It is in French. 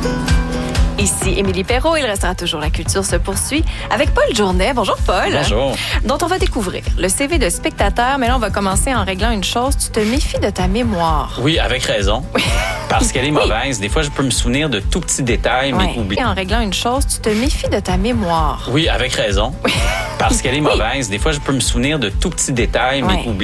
Ici Émilie Perrault, il restera toujours La Culture se poursuit avec Paul Journet. Bonjour Paul. Bonjour. Dont on va découvrir le CV de spectateur, mais là on va commencer en réglant une chose, tu te méfies de ta mémoire. Oui, avec raison. Oui. Parce qu'elle est mauvaise. Des fois, je peux me souvenir de tout petits détails, mais oublier. Et en réglant une chose, tu te méfies de ta mémoire. Oui, avec raison. Oui. Parce qu'elle est mauvaise. Des fois, je peux me souvenir de tout petits détails, mais oublier.